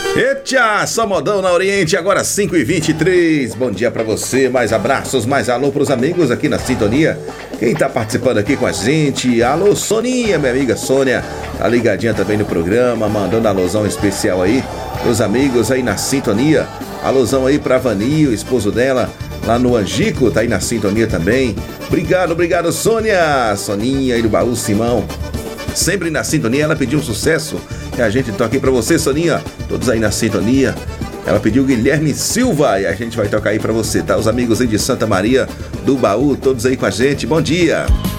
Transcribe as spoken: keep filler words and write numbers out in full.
Eita, só modão na Oriente, agora cinco e vinte e três. Bom dia pra você, mais abraços, mais alô pros amigos aqui na sintonia. Quem tá participando aqui com a gente? Alô, Soninha, minha amiga Sônia, tá ligadinha também no programa, mandando alôzão especial aí pros amigos aí na sintonia. Alôzão aí pra Vani, o esposo dela, lá no Angico, tá aí na sintonia também. Obrigado, obrigado, Sônia. Soninha aí do Baú Simão, sempre na sintonia. Ela pediu um sucesso e a gente toca aqui pra você, Soninha. Todos aí na sintonia. Ela pediu Guilherme Silva e a gente vai tocar aí pra você, tá? Os amigos aí de Santa Maria do Baú, todos aí com a gente. Bom dia.